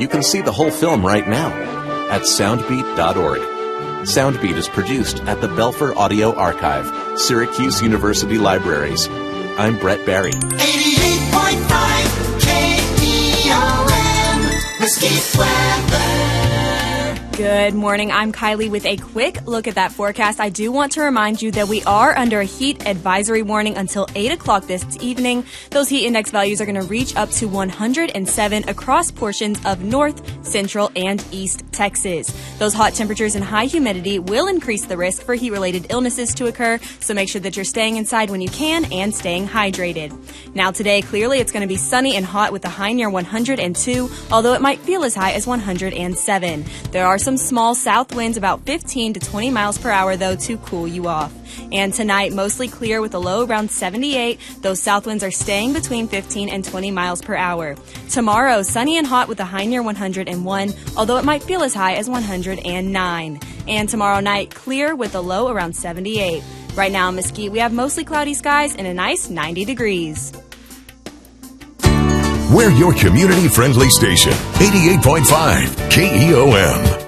You can see the whole film right now at soundbeat.org. Soundbeat is produced at the Belfer Audio Archive, Syracuse University Libraries. I'm Brett Barry. 88.5 KEOM, Mesquite Weather. Good morning. I'm Kylie with a quick look at that forecast. I do want to remind you that we are under a heat advisory warning until 8 o'clock this evening. Those heat index values are going to reach up to 107 across portions of North, Central, and East Texas. Those hot temperatures and high humidity will increase the risk for heat-related illnesses to occur, so make sure that you're staying inside when you can and staying hydrated. Now today, clearly it's going to be sunny and hot with a high near 102, although it might feel as high as 107. There are some small south winds about 15 to 20 miles per hour, though, to cool you off. And tonight, mostly clear with a low around 78. Those south winds are staying between 15 and 20 miles per hour. Tomorrow, sunny and hot with a high near 101, although it might feel as high as 109. And tomorrow night, clear with a low around 78. Right now in Mesquite, we have mostly cloudy skies and a nice 90 degrees. We're your community-friendly station, 88.5 KEOM.